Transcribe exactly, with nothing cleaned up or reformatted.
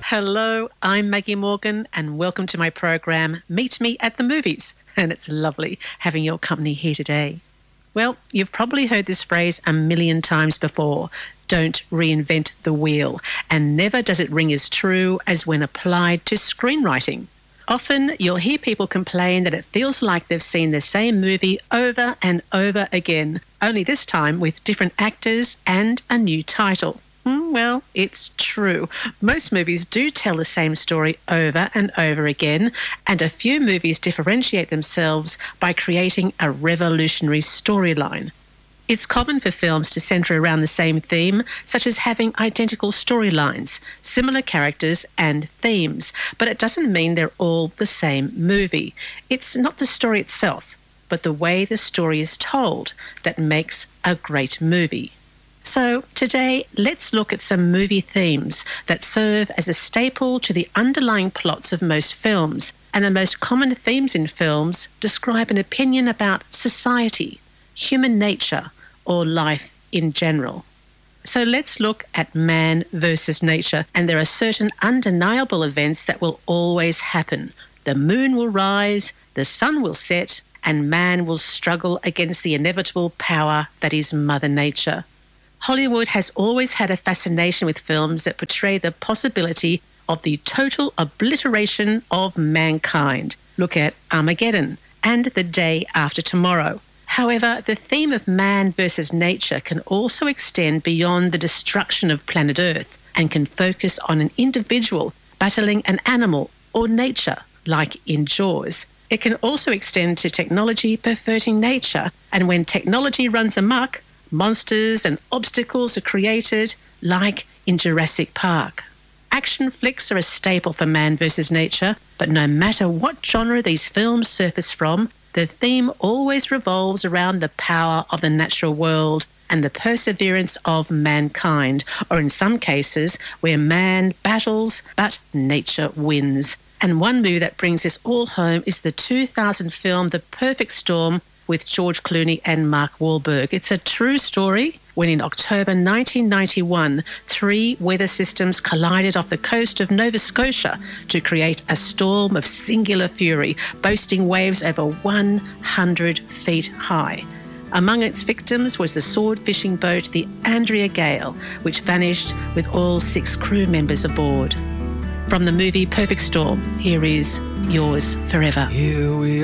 Hello, I'm Maggie Morgan and welcome to my program, Meet Me at the Movies. And it's lovely having your company here today. Well, you've probably heard this phrase a million times before, don't reinvent the wheel, and never does it ring as true as when applied to screenwriting. Often you'll hear people complain that it feels like they've seen the same movie over and over again, only this time with different actors and a new title. Well, it's true. Most movies do tell the same story over and over again, and a few movies differentiate themselves by creating a revolutionary storyline. It's common for films to centre around the same theme, such as having identical storylines, similar characters and themes, but it doesn't mean they're all the same movie. It's not the story itself, but the way the story is told that makes a great movie. So today, let's look at some movie themes that serve as a staple to the underlying plots of most films. And the most common themes in films describe an opinion about society, human nature, or life in general. So let's look at man versus nature. And there are certain undeniable events that will always happen. The moon will rise, the sun will set, and man will struggle against the inevitable power that is Mother Nature. Hollywood has always had a fascination with films that portray the possibility of the total obliteration of mankind. Look at Armageddon and The Day After Tomorrow. However, the theme of man versus nature can also extend beyond the destruction of planet Earth and can focus on an individual battling an animal or nature, like in Jaws. It can also extend to technology perverting nature, and when technology runs amok, monsters and obstacles are created, like in Jurassic Park. Action flicks are a staple for man versus nature, but no matter what genre these films surface from, the theme always revolves around the power of the natural world and the perseverance of mankind, or in some cases, where man battles but nature wins. And one movie that brings this all home is the two thousand film The Perfect Storm, with George Clooney and Mark Wahlberg. It's a true story when in October nineteen ninety-one, three weather systems collided off the coast of Nova Scotia to create a storm of singular fury, boasting waves over one hundred feet high. Among its victims was the sword fishing boat, the Andrea Gale, which vanished with all six crew members aboard. From the movie Perfect Storm, here is Yours Forever. Here we